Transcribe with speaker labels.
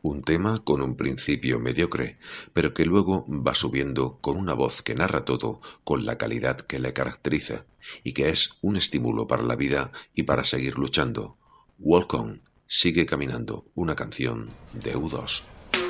Speaker 1: Un tema con un principio mediocre, pero que luego va subiendo con una voz que narra todo con la calidad que le caracteriza y que es un estímulo para la vida y para seguir luchando. Walk On, sigue caminando, una canción de U2.